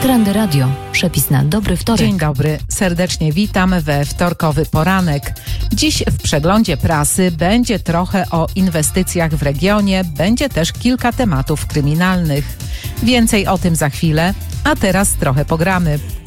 Trendy Radio. Przepis na dobry wtorek. Dzień dobry, serdecznie witam we wtorkowy poranek. Dziś w przeglądzie prasy będzie trochę o inwestycjach w regionie, będzie też kilka tematów kryminalnych. Więcej o tym za chwilę, a teraz trochę pogramy.